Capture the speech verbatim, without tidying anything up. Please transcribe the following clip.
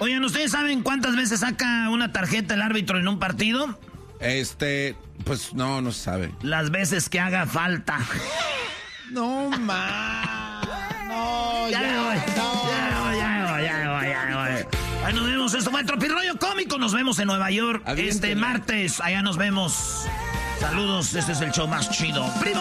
Oigan, ¿ustedes saben cuántas veces saca una tarjeta el árbitro en un partido? Este, pues no, no se sabe. Las veces que haga falta. No, ma. No, ya, ya, voy, no. ya, ya, ya, ya, ya, ya. Ahí nos vemos. Esto fue Tropirollo Cómico. Nos vemos en Nueva York Aviéntela. Este martes. Allá nos vemos. Saludos. Este es el show más chido. ¡Primo!